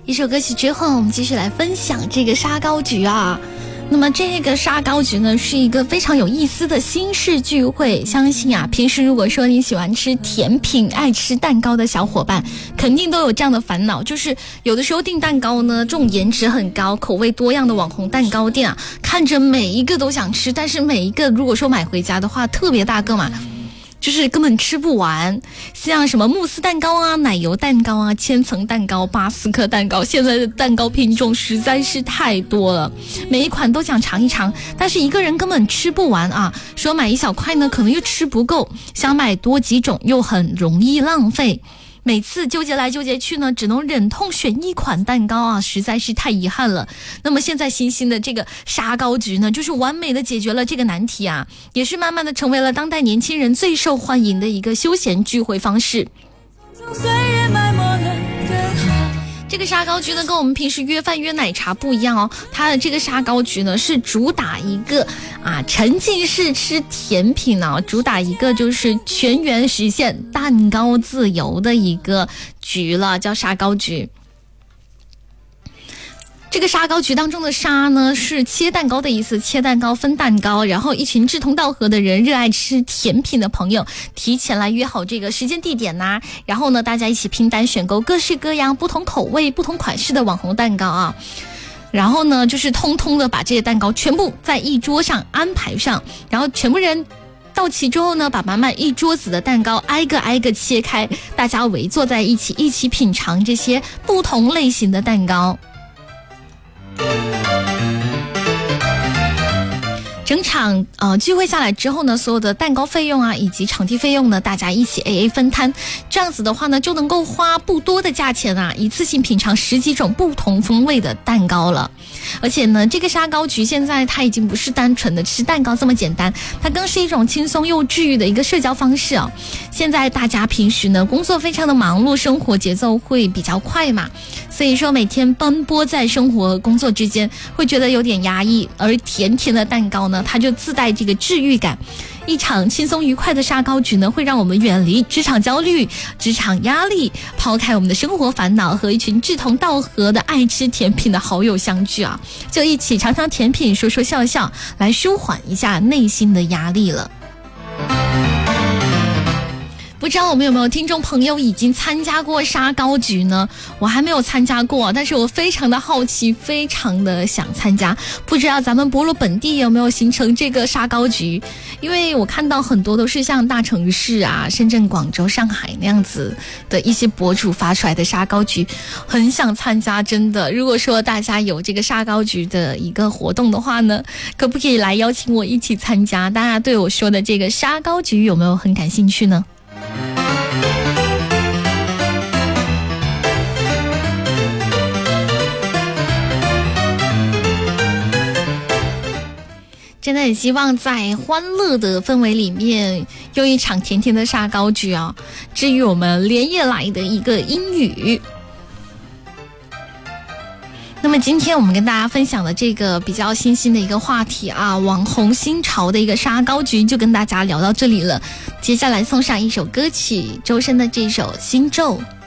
一首歌曲之后，我们继续来分享这个沙糕局啊。那么这个沙糕局呢，是一个非常有意思的新式聚会。相信啊，平时如果说你喜欢吃甜品、爱吃蛋糕的小伙伴，肯定都有这样的烦恼，就是有的时候订蛋糕呢，这种颜值很高、口味多样的网红蛋糕店啊，看着每一个都想吃，但是每一个如果说买回家的话，特别大个嘛。就是根本吃不完，像什么慕斯蛋糕啊、奶油蛋糕啊、千层蛋糕、巴斯克蛋糕，现在的蛋糕品种实在是太多了，每一款都想尝一尝，但是一个人根本吃不完啊。说买一小块呢，可能又吃不够，想买多几种又很容易浪费。每次纠结来纠结去呢，只能忍痛选一款蛋糕啊，实在是太遗憾了。那么现在新兴的这个沙糕局呢，就是完美的解决了这个难题啊，也是慢慢的成为了当代年轻人最受欢迎的一个休闲聚会方式。这个沙糕局呢，跟我们平时约饭约奶茶不一样哦，它的这个沙糕局呢，是主打一个沉浸式吃甜品呢，主打一个就是全员实现蛋糕自由的一个局了，叫沙糕局。这个沙糕局当中的沙呢，是切蛋糕的意思，切蛋糕分蛋糕，然后一群志同道合的人，热爱吃甜品的朋友，提前来约好这个时间地点呐，然后呢，大家一起拼单选购各式各样、不同口味、不同款式的网红蛋糕啊。然后呢，就是通通的把这些蛋糕全部在一桌上安排上，然后全部人到齐之后呢，把满满一桌子的蛋糕挨个切开，大家围坐在一起，一起品尝这些不同类型的蛋糕。整场聚会下来之后呢，所有的蛋糕费用啊以及场地费用呢，大家一起 AA 分摊，这样子的话呢，就能够花不多的价钱啊，一次性品尝10几种不同风味的蛋糕了。而且呢，这个沙糕局现在它已经不是单纯的吃蛋糕这么简单，它更是一种轻松又治愈的一个社交方式啊。现在大家平时呢工作非常的忙碌，生活节奏会比较快嘛，所以说每天奔波在生活和工作之间，会觉得有点压抑，而甜甜的蛋糕呢，它就自带这个治愈感。一场轻松愉快的沙糕局呢，会让我们远离职场焦虑、职场压力，抛开我们的生活烦恼，和一群志同道合的爱吃甜品的好友相聚啊，就一起尝尝甜品，说说笑笑，来舒缓一下内心的压力了。不知道我们有没有听众朋友已经参加过沙糕局呢？我还没有参加过，但是我非常的好奇，非常的想参加。不知道咱们博罗本地有没有形成这个沙糕局？因为我看到很多都是像大城市啊，深圳、广州、上海那样子的一些博主发出来的沙糕局，很想参加。真的，如果说大家有这个沙糕局的一个活动的话呢，可不可以来邀请我一起参加？大家对我说的这个沙糕局有没有很感兴趣呢？真的很希望在欢乐的氛围里面，用一场甜甜的沙糕局啊，治愈我们连夜来的一个阴雨。那么今天我们跟大家分享的这个比较新兴的一个话题啊，网红新潮的一个沙糕局，就跟大家聊到这里了。接下来送上一首歌曲，周深的这首《心咒》。